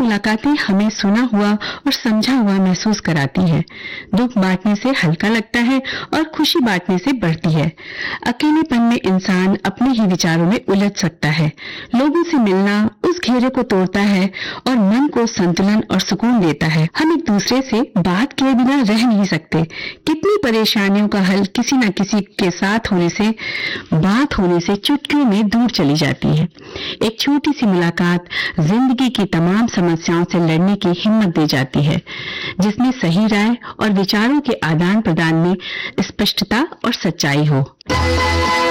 मुलाकातें हमें सुना हुआ और समझा हुआ महसूस कराती हैं। दुख बांटने से हल्का लगता है और खुशी बांटने से बढ़ती है। अकेलेपन में इंसान अपने ही विचारों में उलझ सकता है। लोगों से मिलना उस घेरे को तोड़ता है और मन को संतुलन और सुकून देता है। हम एक दूसरे से बात किए बिना रह नहीं सकते। कितनी परेशानियों का हल किसी न किसी के साथ बात होने से चुटकियों में दूर चली जाती है। एक छोटी सी मुलाकात जिंदगी की तमाम समस्याओं से लड़ने की हिम्मत दे जाती है, जिसमें सही राय और विचारों के आदान प्रदान में स्पष्टता और सच्चाई हो।